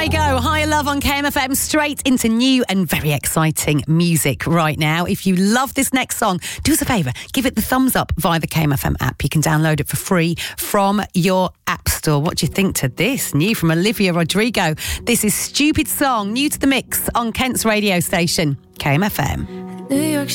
Go, Higher Love on KMFM, straight into new and very exciting music right now. If you love this next song, do us a favour, give it the thumbs up via the KMFM app. You can download it for free from your app store. What do you think to this? New from Olivia Rodrigo. This is Stupid Song, new to the mix on Kent's radio station, KMFM. New York